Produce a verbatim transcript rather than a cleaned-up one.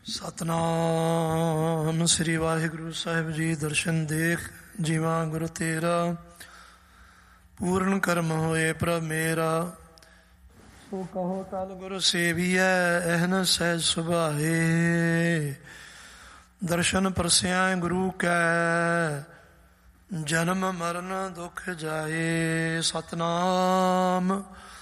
ਸਤਨਾਮ ਸ੍ਰੀ ਵਾਹਿਗੁਰੂ ਸਾਹਿਬ ਜੀ। ਦਰਸ਼ਨ ਦੇਖ ਜੀਵਾਂ ਗੁਰ ਤੇਰਾ, ਪੂਰਨ ਕਰਮ ਹੋਏ ਪ੍ਰਭ ਮੇਰਾ। ਸੋ ਕਹੋ ਤਲ ਗੁਰ ਸੇਵੀਐ, ਐਹਨ ਸਹਿਜ ਸੁਭਾਏ। ਦਰਸ਼ਨ ਪਰਸਿਆ ਗੁਰੂ ਕੈ, ਜਨਮ ਮਰਨ ਦੁਖ ਜਾਏ। ਸਤਨਾਮ